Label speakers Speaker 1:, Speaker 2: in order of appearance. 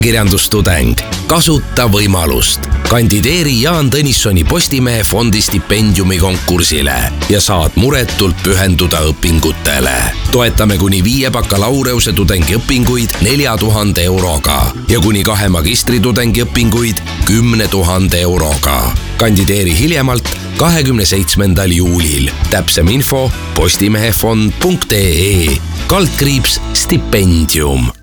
Speaker 1: kirjandustudeng, kasuta võimalust. Kandideeri Jaan Tõnissoni Postimehe fondi stipendiumi konkursile ja saad muretult pühenduda õpingutele. Toetame kuni 5 bakalaureuse tudengiõpinguid 4000 euroga ja kuni 2 magistritudengi õpinguid 10 000 euroga. Kandideeri hiljemalt 27. juulil. Täpsem info postimehefond.ee /stipendium.